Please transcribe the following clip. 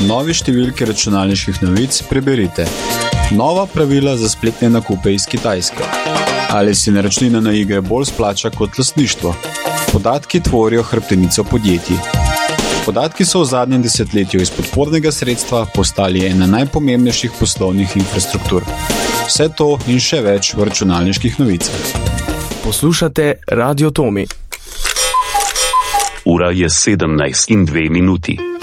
novi številki računalniških novic preberite: nova pravila za spletne nakupe iz Kitajske. Ali si naročnina na igre bolj splača kot lastništvo? Podatki tvorijo hrbtenico podjetij. Podatki so v zadnjem desetletju iz podpornega sredstva postali ena najpomembnejših poslovnih infrastruktur. Vse to in še več v računalniških novicah. Poslušate Radio Tomi. Ura je 17:02.